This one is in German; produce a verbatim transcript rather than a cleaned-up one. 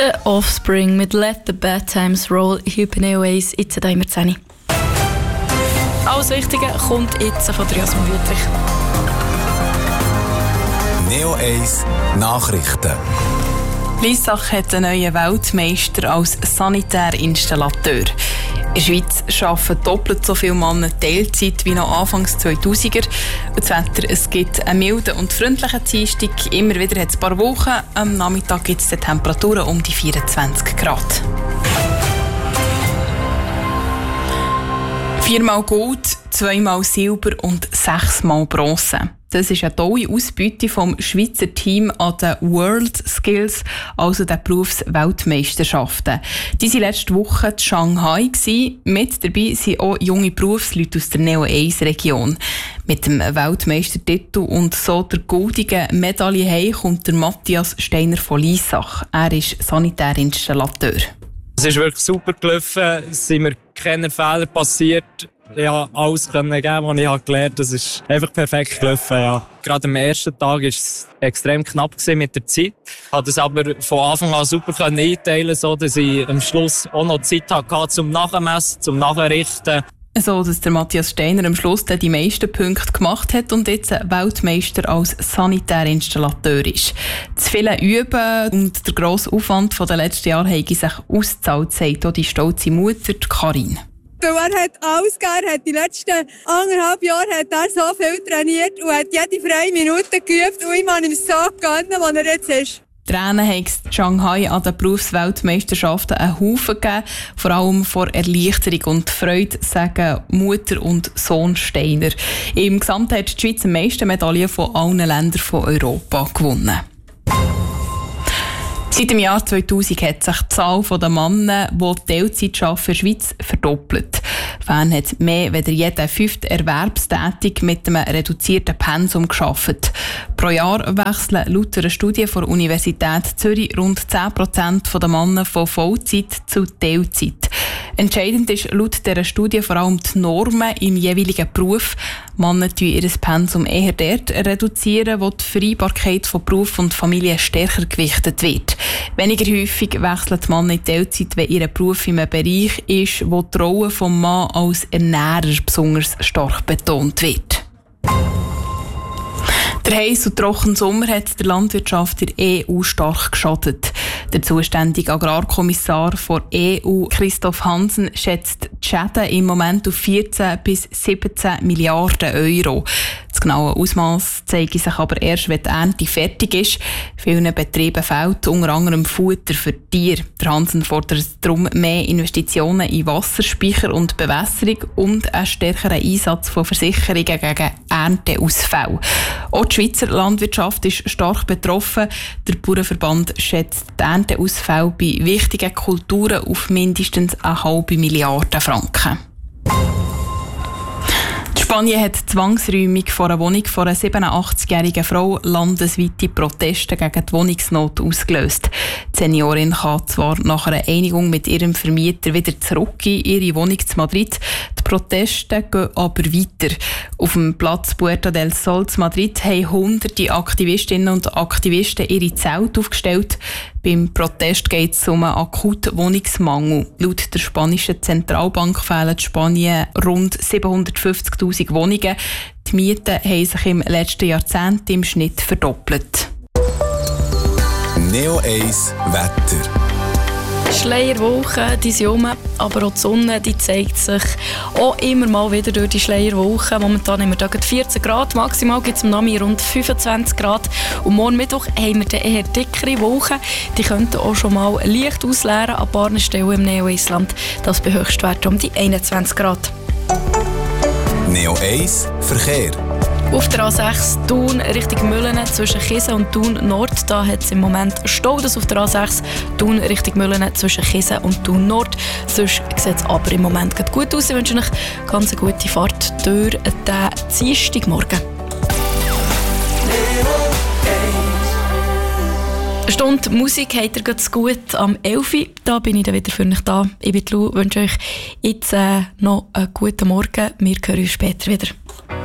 The Offspring mit Let the Bad Times Roll hier bei Neo eins, jetzt da immer zehn. Alles Wichtige kommt jetzt von Jasmin Wüttrich. Neo eins Nachrichten. Liessach hat einen neuen Weltmeister als Sanitärinstallateur. In der Schweiz arbeiten doppelt so viele Männer Teilzeit wie noch Anfangs zweitausender. Das Wetter, es gibt einen milden und freundlichen Dienstag. Immer wieder hat es ein paar Wochen. Am Nachmittag gibt es Temperaturen um die vierundzwanzig Grad. Viermal Gold, zweimal Silber und sechsmal Bronze. Das ist eine tolle Ausbeute vom Schweizer Team an den World Skills, also den Berufsweltmeisterschaften. Die waren letzte Woche in Shanghai. Mit dabei sind auch junge Berufsleute aus der Neo eins Region. Mit dem Weltmeistertitel und so der goldigen Medaille heim kommt der Matthias Steiner von Liessach. Er ist Sanitärinstallateur. Es ist wirklich super gelaufen, es sind mir keine Fehler passiert. Ich konnte alles geben, was ich gelernt habe. Das ist einfach perfekt gelaufen. Ja. Gerade am ersten Tag war es extrem knapp mit der Zeit. Ich konnte es aber von Anfang an super einteilen, sodass ich am Schluss auch noch Zeit hatte zum Nachmessen, zum Nachrichten. So, dass der Matthias Steiner am Schluss die meisten Punkte gemacht hat und jetzt Weltmeister als Sanitärinstallateur ist. Das viele Üben und der grosse Aufwand der letzten Jahre haben sich ausgezahlt, sagt auch die stolze Mutter Karin. Er hat alles gegeben, er hat die letzten anderthalb Jahre hat er so viel trainiert und hat jede freie Minute geübt und ich kann ihm so gönnen, wo er jetzt ist. Tränen haben es in Shanghai an den Berufsweltmeisterschaften einen Haufen gegeben, vor allem vor Erleichterung und Freude, sagen Mutter und Sohn Steiner. Im Gesamten hat die Schweiz die meisten Medaillen von allen Ländern von Europa gewonnen. Seit dem Jahr zweitausend hat sich die Zahl der Männer, die Teilzeit arbeiten, in der Schweiz verdoppelt. Fern hat mehr als jeder fünfte Erwerbstätig mit einem reduzierten Pensum gearbeitet. Pro Jahr wechseln laut einer Studie der Universität Zürich rund zehn Prozent der Männer von Vollzeit zu Teilzeit. Entscheidend ist laut dieser Studie vor allem die Normen im jeweiligen Beruf. Männer reduzieren ihr Pensum eher dort, reduzieren, wo die Vereinbarkeit von Beruf und Familie stärker gewichtet wird. Weniger häufig wechseln die Männer in Teilzeit, wenn ihr Beruf in einem Bereich ist, wo die Rolle des Mannes als Ernährer besonders stark betont wird. Der heiße und trockene Sommer hat der Landwirtschaft der E U stark geschadet. Der zuständige Agrarkommissar der E U, Christoph Hansen, schätzt die Schäden im Moment auf vierzehn bis siebzehn Milliarden Euro. Das genaue Ausmaß zeigt sich aber erst, wenn die Ernte fertig ist. Vielen Betrieben fehlt unter anderem Futter für die Tiere. Der Hansen fordert darum mehr Investitionen in Wasserspeicher und Bewässerung und einen stärkeren Einsatz von Versicherungen gegen Ernteausfälle. Auch die Schweizer Landwirtschaft ist stark betroffen. Der Bauernverband schätzt die Ernteausfälle bei wichtigen Kulturen auf mindestens eine halbe Milliarde Franken. Spanien hat die Zwangsräumung von einer Wohnung von einer siebenundachtzigjährigen Frau landesweite Proteste gegen die Wohnungsnot ausgelöst. Die Seniorin kann zwar nach einer Einigung mit ihrem Vermieter wieder zurück in ihre Wohnung zu Madrid. Die Proteste gehen aber weiter. Auf dem Platz Puerta del Sol zu Madrid haben hunderte Aktivistinnen und Aktivisten ihre Zelte aufgestellt. Beim Protest geht es um einen akuten Wohnungsmangel. Laut der spanischen Zentralbank fehlen in Spanien rund siebenhundertfünfzigtausend Wohnungen. Die Mieten haben sich im letzten Jahrzehnt im Schnitt verdoppelt. Neo eins Wetter. Schleierwolken, die sind rum, aber auch die Sonne die zeigt sich auch immer mal wieder durch die Schleierwolken. Momentan haben wir hier vierzehn Grad, maximal gibt es am Nachmittag rund fünfundzwanzig Grad. Und morgen Mittwoch haben wir dann eher dickere Wolken. Die könnten auch schon mal leicht ausleeren an ein paar Stellen im Neo-Island. Das bei Höchstwerten um die einundzwanzig Grad. Neo eins Verkehr. Auf der A sechs Thun Richtung Müllene zwischen Kisen und Thun Nord. Da hat es im Moment Stau. Das auf der A sechs Thun Richtung Müllene zwischen Kisen und Thun Nord. Sonst sieht es aber im Moment gut aus. Ich wünsche euch ganz eine gute Fahrt durch den Dienstagmorgen. Eine Stunde Musik habt ihr ganz gut am elf Uhr. Da bin ich dann wieder für euch da. Ich bin Lu, wünsche euch jetzt äh, noch einen guten Morgen. Wir hören uns später wieder.